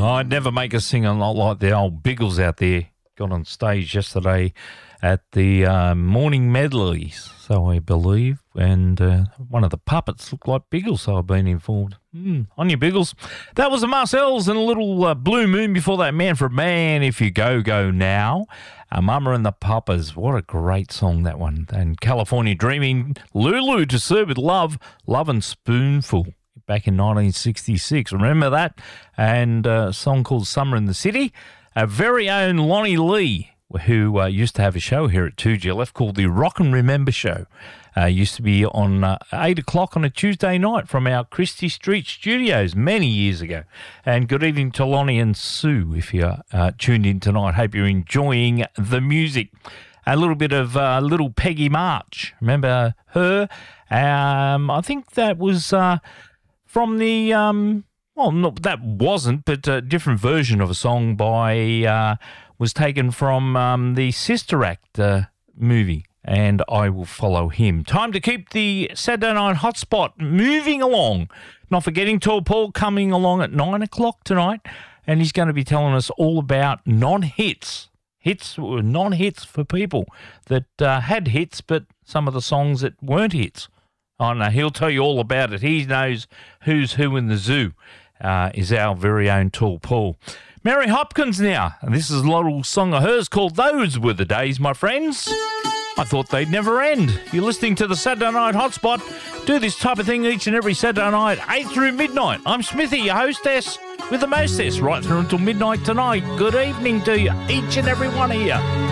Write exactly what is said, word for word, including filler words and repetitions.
I'd never make us sing a lot like the old Biggles out there. Got on stage yesterday at the uh, morning medleys, so I believe, and uh, one of the puppets looked like Biggles, so I've been informed. Mm, on your Biggles. That was the Marcells and a little uh, Blue Moon before that, Man for Man, If You Go, Go Now. Uh, Mama and the Papas, what a great song, that one. And California Dreaming, Lulu to Serve With Love, Love and Spoonful. Back in nineteen sixty-six, remember that? And uh, a song called Summer in the City. Our very own Lonnie Lee, who uh, used to have a show here at two G L F called the Rock and Remember Show. Uh, used to be on uh, eight o'clock on a Tuesday night from our Christie Street studios many years ago. And good evening to Lonnie and Sue if you're uh, tuned in tonight. Hope you're enjoying the music. A little bit of uh, Little Peggy March. Remember her? Um, I think that was... Uh, From the, um, well, not, that wasn't, but a different version of a song by, uh, was taken from um, the Sister Act uh, movie, and I Will Follow Him. Time to keep the Saturday Night Hotspot moving along. Not forgetting Tall Paul coming along at nine o'clock tonight, and he's going to be telling us all about non-hits. Hits, non-hits for people that uh, had hits, but some of the songs that weren't hits. Oh, no, he'll tell you all about it. He knows who's who in the zoo, uh, is our very own Tall Paul. Mary Hopkins now, and this is a little song of hers called Those Were the Days, my friends. I thought they'd never end. You're listening to the Saturday Night Hotspot. Do this type of thing each and every Saturday night, eight through midnight. I'm Smithy, your hostess, with the mostess, right through until midnight tonight. Good evening to you, each and every one of you.